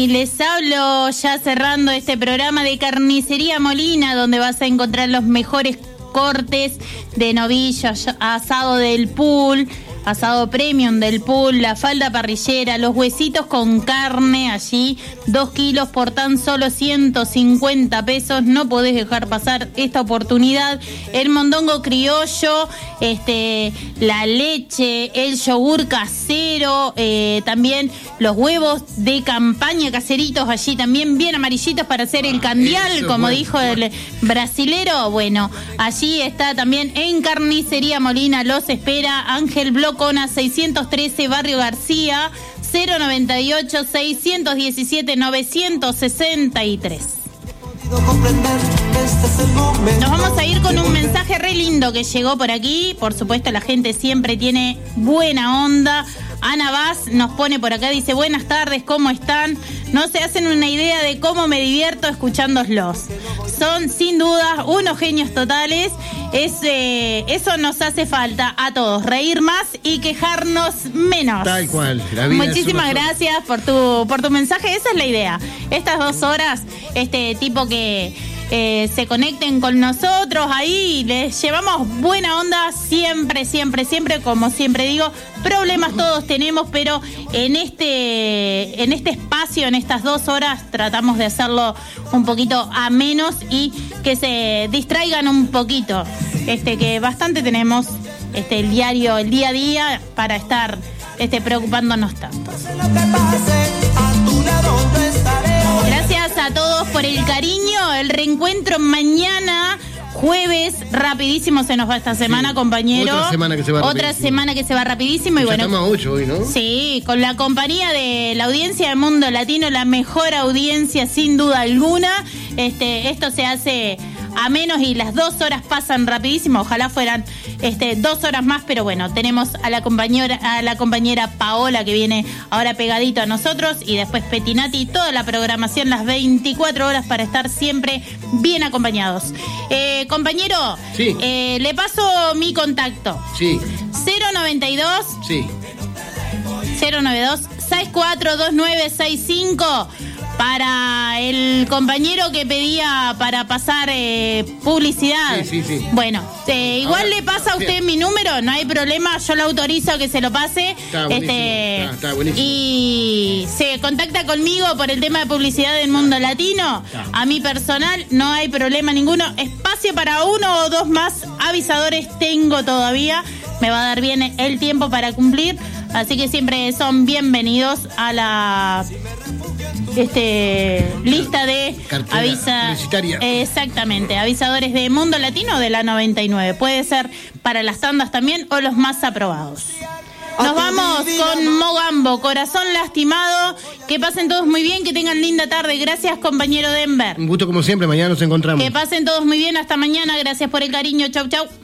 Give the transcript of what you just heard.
Y les hablo ya cerrando este programa de Carnicería Molina, donde vas a encontrar los mejores cortes de novillo, asado del pool, asado premium del pool, la falda parrillera, los huesitos con carne allí, 2 kilos por tan solo 150 pesos. No podés dejar pasar esta oportunidad. El mondongo criollo, la leche, el yogur casero, también los huevos de campaña caseritos allí también bien amarillitos para hacer el candial, como dijo el brasilero. Bueno, allí está también en Carnicería Molina, los espera. Ángel Blocona 613, Barrio García, 098-617-963. Nos vamos a ir con un mensaje re lindo que llegó por aquí. Por supuesto, la gente siempre tiene buena onda. Ana Vaz nos pone por acá, dice: buenas tardes, ¿cómo están? No se hacen una idea de cómo me divierto escuchándolos. Son sin duda unos genios totales. Eso nos hace falta a todos, reír más y quejarnos menos. Tal cual. Muchísimas gracias por tu mensaje. Esa es la idea. Estas 2 horas, tipo que se conecten con nosotros ahí, les llevamos buena onda siempre, siempre, siempre. Como siempre digo, problemas todos tenemos, pero en este espacio, en estas 2 horas, tratamos de hacerlo un poquito a menos y que se distraigan un poquito, que bastante tenemos el día a día para estar preocupándonos tanto. Gracias a todos por el cariño. El reencuentro mañana, jueves, rapidísimo se nos va esta semana, sí, compañero. Otra semana que se va rapidísimo. Y bueno, estamos a 8 hoy, ¿no? Sí, con la compañía de la audiencia de Mundo Latino, la mejor audiencia sin duda alguna. Esto se hace a menos y las 2 horas pasan rapidísimo. Ojalá fueran 2 horas más, pero bueno, tenemos a la compañera Paola, que viene ahora pegadito a nosotros, y después Petinati, toda la programación las 24 horas para estar siempre bien acompañados. Compañero, sí. Le paso mi contacto. Sí. 092 sí. 642965 para el compañero que pedía para pasar publicidad. Sí. Bueno, igual le pasa a usted mi número, no hay problema, yo lo autorizo a que se lo pase. Está buenísimo. Está buenísimo. Y se contacta conmigo por el tema de publicidad del Mundo Latino. A mi personal no hay problema ninguno. Espacio para 1 o 2 más avisadores tengo todavía. Me va a dar bien el tiempo para cumplir. Así que siempre son bienvenidos a la lista de exactamente, avisadores de Mundo Latino de la 99. Puede ser para las tandas también o los más aprobados. Nos vamos con Mogambo, Corazón Lastimado. Que pasen todos muy bien, que tengan linda tarde. Gracias, compañero Denver. Un gusto como siempre, mañana nos encontramos. Que pasen todos muy bien, hasta mañana. Gracias por el cariño, chau, chau.